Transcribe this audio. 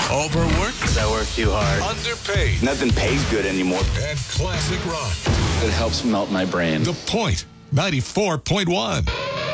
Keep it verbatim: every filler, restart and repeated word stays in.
Overworked? Because I work too hard. Underpaid? Nothing pays good anymore. And classic rock. It helps melt my brain. The Point, ninety-four point one.